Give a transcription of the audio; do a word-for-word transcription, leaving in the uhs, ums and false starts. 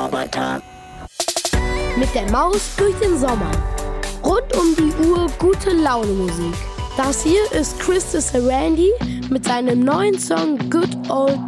Roboter. Mit der Maus durch den Sommer. Rund um die Uhr gute Laune Musik. Das hier ist Chris the Randy mit seinem neuen Song Good Old